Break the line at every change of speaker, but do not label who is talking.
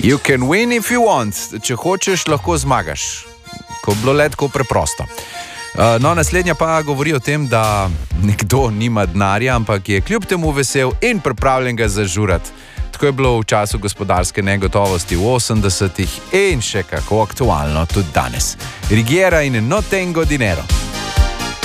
You can win if you want. Če hočeš, lahko zmagaš. Ko bilo le tako preprosto. No, naslednja pa govori o tem, da nekdo nima denarja, ampak je kljub temu vesel in pripravljen ga zažurati. Tako je bilo v času gospodarske negotovosti v 80-ih in še kako aktualno tudi danes. Rigiera in No tengo dinero.